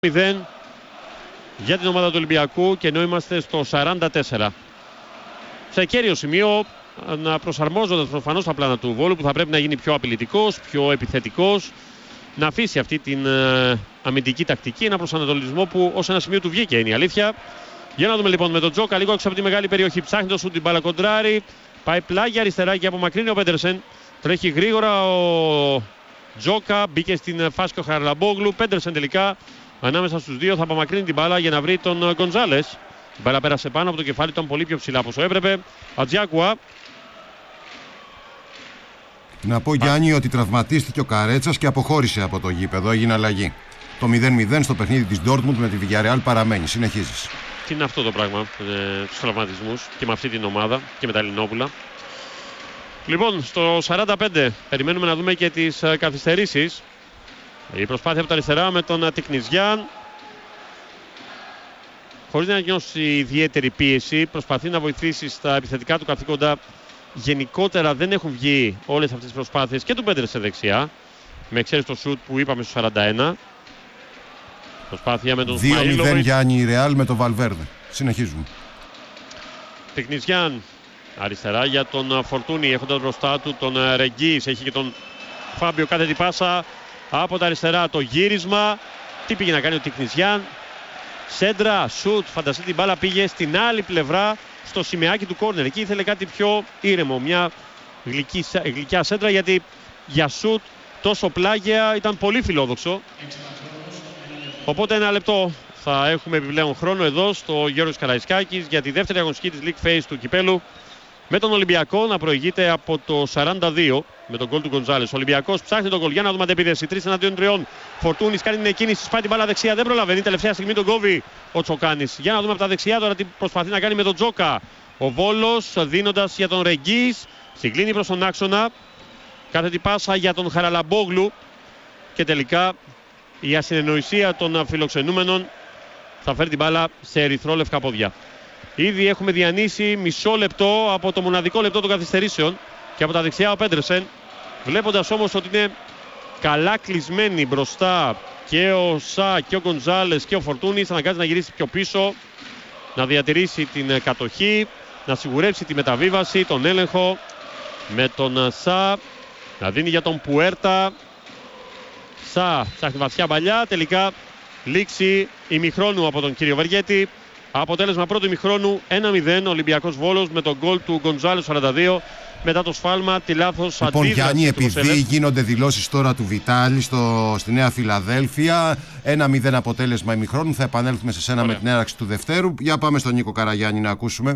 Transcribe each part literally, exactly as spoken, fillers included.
μηδέν για την ομάδα του Ολυμπιακού και ενώ είμαστε στο σαράντα τέσσερα. Σε κέριο σημείο, να προσαρμόζοντας προφανώς τα πλάνα του Βόλου που θα πρέπει να γίνει πιο απειλητικός, πιο επιθετικός, να αφήσει αυτή την ε, αμυντική τακτική, ένα προσανατολισμό που ως ένα σημείο του βγήκε, είναι η αλήθεια. Για να δούμε λοιπόν με τον Τζόκα, λίγο έξω από τη μεγάλη περιοχή, ψάχνει το σουτ, την μπάλα κοντράρει, πάει πλάγια αριστερά και απομακρύνει ο Πέντερσεν. Τρέχει γρήγορα ο Τζόκα, μπήκε στην φάση και ο Χαραλαμπόγλου. Πέντερσεν τελικά ανάμεσα στους δύο θα απομακρύνει την μπάλα για να βρει τον Γκοντζάλες. Η μπάλα πέρασε πάνω από το κεφάλι, ήταν πολύ πιο ψηλά από όσο έπρεπε. Ατζιάκουα. Να πω Γιάννη ότι τραυματίστηκε ο Καρέτσας και αποχώρησε από το γήπεδο, έγινε αλλαγή. Το μηδέν μηδέν στο παιχνίδι της Ντόρτμουντ με τη Villarreal παραμένει. Συνεχίζεις. Τι είναι αυτό το πράγμα, ε, τους τραυματισμούς και με αυτή την ομάδα και με τα Ελληνόπουλα. Λοιπόν, στο σαράντα πέντε περιμένουμε να δούμε και τις ε, καθυστερήσεις. Η προσπάθεια από τα αριστερά με τον Τικνιζιάν. Χωρίς να νιώσει ιδιαίτερη πίεση, προσπαθεί να βοηθήσει στα επιθετικά του καθήκοντα. Γενικότερα δεν έχουν βγει όλες αυτές τις προσπάθειες και του Πέντερ σε δεξιά. Με εξαίρεση το σουτ που είπαμε στο σαράντα ένα. Προσπάθεια με τον δύο μηδέν Γιάννη η Ρεάλ με τον Βαλβέρδε. Συνεχίζουμε. Τικνιζιάν αριστερά για τον Φορτούνι, έχοντας μπροστά του τον Ρεγγίς. Έχει και τον Φάμπιο, κάθετη πάσα από τα αριστερά. Το γύρισμα. Τι πήγε να κάνει ο Τικνιζιάν? Σέντρα, σουτ. Φανταστείτε, την μπάλα πήγε στην άλλη πλευρά, στο σημαίακι του κόρνερ. Εκεί ήθελε κάτι πιο ήρεμο. Μια γλυκή, γλυκιά σέντρα, γιατί για σουτ τόσο πλάγια ήταν πολύ φιλόδοξο. Οπότε ένα λεπτό θα έχουμε επιπλέον χρόνο εδώ στο Γιώργος Καραϊσκάκης για τη δεύτερη αγωνιστική της League Phase του κυπέλου, με τον Ολυμπιακό να προηγείται από το σαράντα δύο με τον γκολ του Γκοντζάλες. Ο Ολυμπιακός ψάχνει τον γκολ. Για να δούμε αντεπίθεση. τρεις εναντίον τριών. Φορτούνης κάνει την κίνηση, σπάει την μπάλα δεξιά. Δεν προλαβαίνει. Τελευταία στιγμή τον κόβει ο Τσοκάνης. Για να δούμε από τα δεξιά τώρα τι προσπαθεί να κάνει με τον Τζόκα. Ο Βόλος δίνοντας για τον Ρεγγίς. Συγκλίνει προς τον άξονα. Κάθετη πάσα για τον Χαραλαμπόγλου. Και τελικά η ασυνεννοησία των φιλοξενούμενων θα φέρει την μπάλα σε ερυθρόλευκα πόδια. Ήδη έχουμε διανύσει μισό λεπτό από το μοναδικό λεπτό των καθυστερήσεων και από τα δεξιά ο Πέντερσεν, βλέποντας όμως ότι είναι καλά κλεισμένοι μπροστά και ο Σα και ο Γκοντζάλες και ο Φορτούνης, αναγκάζει να γυρίσει πιο πίσω, να διατηρήσει την κατοχή, να σιγουρεύσει τη μεταβίβαση, τον έλεγχο με τον Σα, να δίνει για τον Πουέρτα. Σα ψάχνει βαθιά παλιά, τελικά λήξη ημιχρόνου από τον κύριο Βεργέτη. Αποτέλεσμα πρώτου ημιχρόνου ένα μηδέν Ολυμπιακός Βόλος με τον γκολ του Γκοντζάλες σαράντα δύο μετά το σφάλμα, τη λάθος λοιπόν, αντίδραση. Γιάννη, επειδή γίνονται δηλώσεις τώρα του Βιτάλη στο, στη Νέα Φιλαδέλφια, ένα μηδέν αποτέλεσμα ημιχρόνου, θα επανέλθουμε σε σένα. Ωραία. Με την έναρξη του Δευτέρου. Για πάμε στον Νίκο Καραγιάννη να ακούσουμε.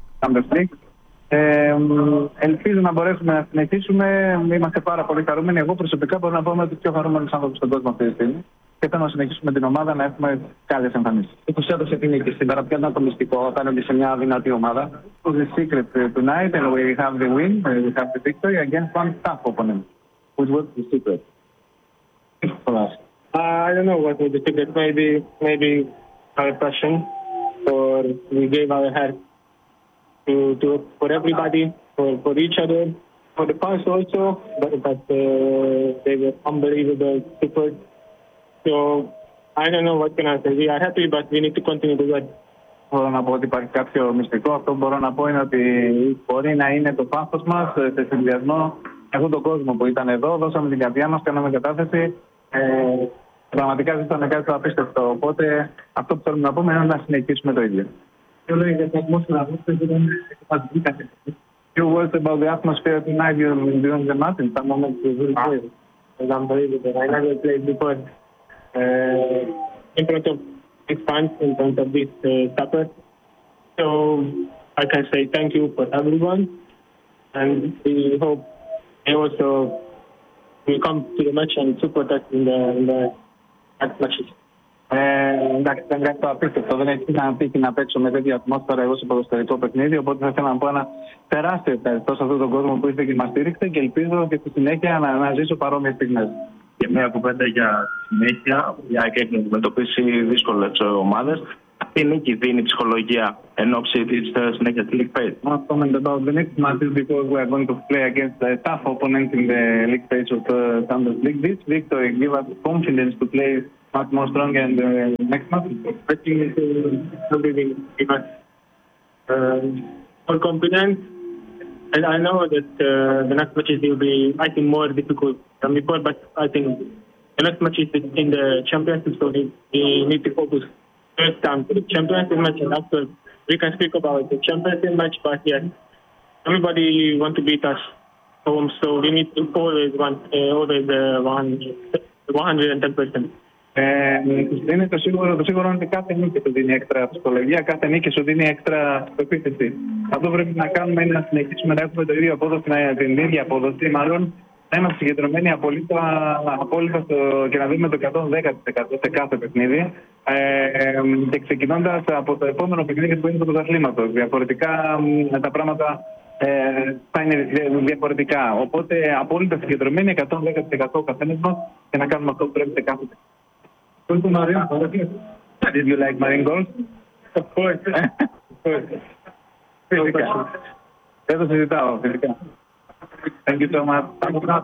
Ε, ελπίζω να μπορέσουμε να συνεχίσουμε. Είμαστε πάρα πολύ χαρούμενοι. Εγώ προσωπικά μπορώ να πω ότι πιο χαρούμενος άνθρωπος στον κόσμο αυτή τη στιγμή. Και θέλω να συνεχίσουμε την ομάδα να έχουμε καλές εμφανίσεις. Τους έδωσε την νίκη σήμερα. Ποιο ήταν το μυστικό όταν είναι σε μια δυνατή ομάδα? It was the secret tonight and we have the win, we have the victory against one tough opponent. Which was the secret for us? Uh, I don't know what was the secret. Maybe, maybe our passion, or we gave our heart to, to for everybody, for, for each other, for the fans also. But, but uh, they were unbelievable support. So I don't know what can I say. We are happy, but we need to continue to work. Μπορώ να πω ότι υπάρχει κάποιο μυστικό. Αυτό που μπορώ να πω είναι ότι μπορεί να είναι το πάθος μας σε συνδυασμό με αυτόν τον κόσμο που ήταν εδώ. Δώσαμε την καρδιά μας, κάναμε κατάθεση. Ε, πραγματικά ζήσαμε κάτι το απίστευτο. Οπότε αυτό που θέλουμε να πούμε είναι να συνεχίσουμε το ίδιο. Few words about the atmosphere tonight during the match. In some moments it was really great. It was unbelievable. I never played before uh, in front of big fans, in front of this uh, support. So I can say thank you for everyone, and we hope they also will come to the match and support us in the in the next matches. Εντάξει, ήταν κάτι το απίστευτο. Δεν έχει να τύχει να παίξω με τέτοια ατμόσφαιρα εγώ σε ποδοσφαιρικό παιχνίδι. Οπότε θα ήθελα να πω ένα τεράστιο ευχαριστώ σε αυτόν τον κόσμο που ήρθε και μας στήριξε και ελπίζω και στη συνέχεια να, να ζήσω παρόμοιες στιγμές. Και μια κουβέντα για συνέχεια, για και να αντιμετωπίσει δύσκολες ομάδες. Αυτή η νίκη δίνει ψυχολογία εν ώψη της συνέχειας της League Phase. One comment about the next matches because we are going to play against a tough opponent in the League Phase of the Champions League. This victory gives us confidence to play much more strong in the next match? I think it will be much uh, more confident. And I know that uh, the next matches will be, I think, more difficult than before, but I think the next match is in the championship, so we, we need to focus first time to the championship match, and after we can speak about the championship match, but yes, everybody want to beat us home, so we need to always want, uh, always uh, one hundred ten percent. Ε, είναι το σίγουρο, το σίγουρο είναι ότι κάθε νίκη σου δίνει έξτρα ψυχολογία, κάθε νίκη σου δίνει έξτρα αυτοπεποίθηση. Αυτό που πρέπει να κάνουμε είναι να συνεχίσουμε να έχουμε το ίδιο απόδοση, την ίδια απόδοση, μάλλον να είμαστε συγκεντρωμένοι απόλυτα, απόλυτα στο, και να δούμε το εκατόν δέκα τοις εκατό σε κάθε παιχνίδι. Ε, και ξεκινώντας από το επόμενο παιχνίδι που είναι το πρωταθλήματος. Διαφορετικά τα πράγματα ε, θα είναι διαφορετικά. Οπότε απόλυτα συγκεντρωμένοι εκατόν δέκα τοις εκατό ο καθένας μας και να κάνουμε αυτό που πρέπει σε κάθε παιχνίδι. Did you like marine goals? Of course. Of course. Φυσικά. Δεν το συζητάω, φυσικά. Thank you so much.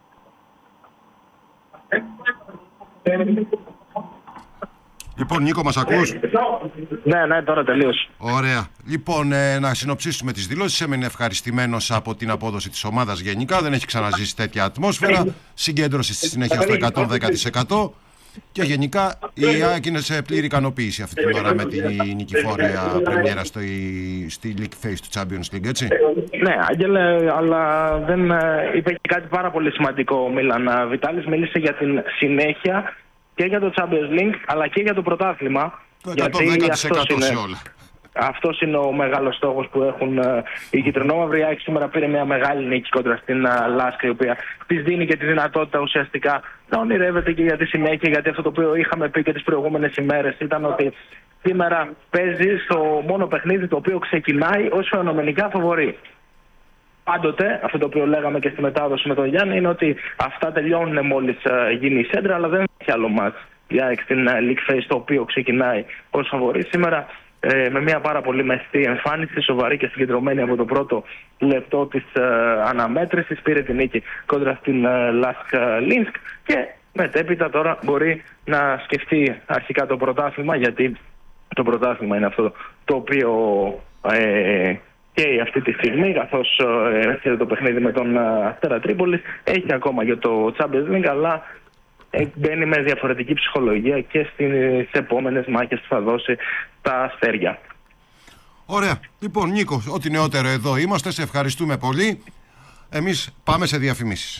Λοιπόν, Νίκο, μας ακούς? Ναι, ναι, τώρα τελείωσε. Ωραία. Λοιπόν, ε, να συνοψίσουμε τις δηλώσεις. Έμεινε ευχαριστημένος από την απόδοση της ομάδας γενικά. Δεν έχει ξαναζήσει τέτοια ατμόσφαιρα. Συγκέντρωση στη συνέχεια στο εκατόν δέκα τοις εκατό. Και γενικά η ΑΕΚ είναι σε πλήρη ικανοποίηση αυτή την ώρα με τη νικηφόρια πρεμιέρα στο, στη League Phase του Champions League, έτσι. Ναι, Άγγελε, αλλά δεν είπε και κάτι πάρα πολύ σημαντικό ο Μίλαν Βιτάλης. Μίλησε για την συνέχεια και για το Champions League, αλλά και για το πρωτάθλημα. Το εκατόν δέκα τοις εκατό σε όλα. Αυτός είναι ο μεγάλος στόχος που έχουν οι κυτρινόμαυροι. Η ΑΕΚ σήμερα πήρε μια μεγάλη νίκη κόντρα στην Λάσκ, η οποία της δίνει και τη δυνατότητα ουσιαστικά να ονειρεύεται και για τη συνέχεια. Γιατί αυτό το οποίο είχαμε πει και τις προηγούμενες ημέρες ήταν ότι σήμερα παίζει στο μόνο παιχνίδι το οποίο ξεκινάει ως φαινομενικά φαβορί. Πάντοτε, αυτό το οποίο λέγαμε και στη μετάδοση με τον Γιάννη, είναι ότι αυτά τελειώνουν μόλις γίνει η σέντρα, αλλά δεν έχει άλλο μάτς η ΑΕΚ στην League Phase το οποίο ξεκινάει ως φαβορί. Σήμερα Ε, με μια πάρα πολύ μεστή εμφάνιση, σοβαρή και συγκεντρωμένη από το πρώτο λεπτό της ε, αναμέτρησης, πήρε την νίκη κόντρα στην ε, Λάσκ Λίνσκ και μετέπειτα τώρα μπορεί να σκεφτεί αρχικά το πρωτάθλημα, γιατί το πρωτάθλημα είναι αυτό το οποίο ε, καίει αυτή τη στιγμή, καθώς ε, έρχεται το παιχνίδι με τον Αστέρα Τρίπολης, έχει ακόμα για το Champions League, αλλά μπαίνει με διαφορετική ψυχολογία και στις επόμενες μάχες που θα δώσει τα αστέρια. Ωραία. Λοιπόν, Νίκο, ό,τι νεότερο εδώ είμαστε, σε ευχαριστούμε πολύ. Εμείς πάμε σε διαφημίσεις.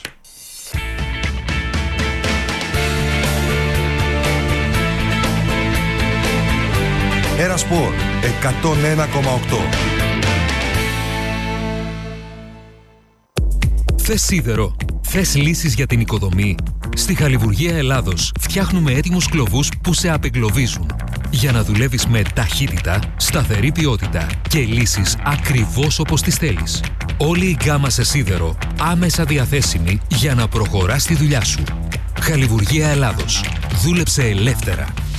Ερασπορ εκατόν ένα κόμμα οκτώ. Θες σίδερο? Θες λύσεις για την οικοδομή? Στη Χαλιβουργία Ελλάδος φτιάχνουμε έτοιμους κλωβούς που σε απεγκλωβίζουν για να δουλεύεις με ταχύτητα, σταθερή ποιότητα και λύσεις ακριβώς όπως τις θέλεις. Όλη η γκάμα σε σίδερο άμεσα διαθέσιμη για να προχωράς στη δουλειά σου. Χαλιβουργία Ελλάδος. Δούλεψε ελεύθερα.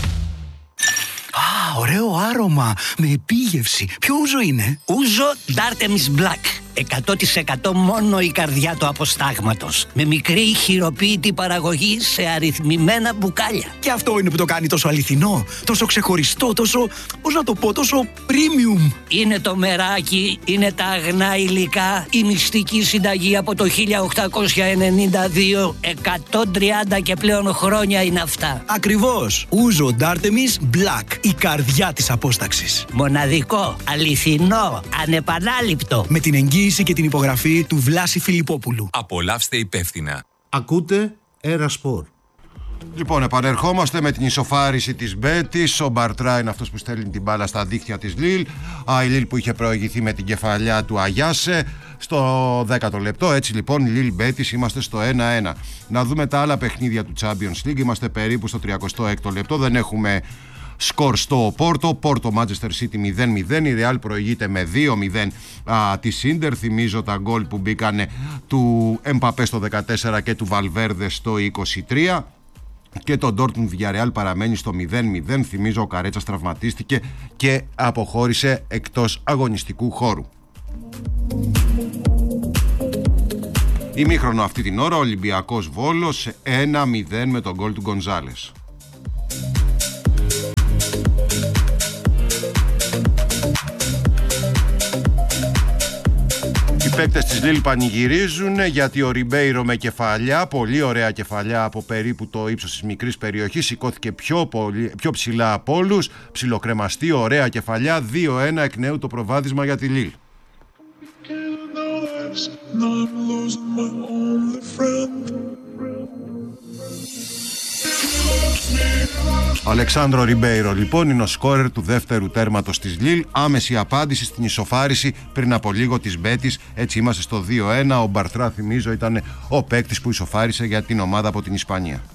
Α, ωραίο άρωμα, με επίγευση. Ποιο ούζο είναι? Ούζο Dartemis Black. εκατό τοις εκατό μόνο η καρδιά του αποστάγματος. Με μικρή χειροποίητη παραγωγή σε αριθμημένα μπουκάλια. Και αυτό είναι που το κάνει τόσο αληθινό, τόσο ξεχωριστό, τόσο, πώς να το πω, τόσο premium. Είναι το μεράκι, είναι τα αγνά υλικά, η μυστική συνταγή από το χίλια οκτακόσια ενενήντα δύο, εκατόν τριάντα και πλέον χρόνια είναι αυτά. Ακριβώς. Ούζο Dartemis Black, η καρδιά της απόσταξης. Μοναδικό, αληθινό, ανεπανάληπτο. Με την εγγύηση και την υπογραφή του Βλάση Φιλιππόπουλου. Απολαύστε υπεύθυνα. Ακούτε Ερασπορ. Λοιπόν, επανερχόμαστε με την ισοφάριση της Μπέτης. Ο Μπαρτρά είναι αυτός που στέλνει την μπάλα στα δίχτυα της Λίλ. Α, η Λίλ που είχε προηγηθεί με την κεφαλιά του Αγιάσε στο δέκατο λεπτό. Έτσι λοιπόν, η Λίλ Μπέτης, είμαστε στο ένα ένα. Να δούμε τα άλλα παιχνίδια του Champions League. Είμαστε περίπου στο τριάντα έξι λεπτό. Δεν έχουμε σκορ στο Πόρτο. Πόρτο Manchester City μηδέν μηδέν. Η Real προηγείται με δύο μηδέν α, τη Ίντερ. Θυμίζω τα γκολ που μπήκανε του Εμπαπέ στο δεκατέσσερα και του Βαλβέρδε στο είκοσι τρία. Και το Dortmund Villarreal παραμένει στο μηδέν μηδέν. Θυμίζω ο Καρέτσας τραυματίστηκε και αποχώρησε εκτός αγωνιστικού χώρου. Ημίχρονο αυτή την ώρα, Ολυμπιακός Βόλος ένα μηδέν με τον γκολ του Γκονζάλες. παίκτες της Λίλ πανηγυρίζουν γιατί ο Ριμπέιρο με κεφαλιά, πολύ ωραία κεφαλιά από περίπου το ύψος της μικρής περιοχής, σηκώθηκε πιο, πολύ, πιο ψηλά από όλους, ψιλοκρεμαστή, ωραία κεφαλιά, δύο ένα εκ νέου το προβάδισμα για τη Λίλ. Αλεξάνδρο Ριμπέιρο λοιπόν είναι ο σκόρερ του δεύτερου τέρματος της Λίλ. Άμεση απάντηση στην ισοφάριση πριν από λίγο της Μπέτις. Έτσι είμαστε στο δύο ένα. Ο Μπαρτρά, θυμίζω, ήταν ο παίκτης που ισοφάρισε για την ομάδα από την Ισπανία.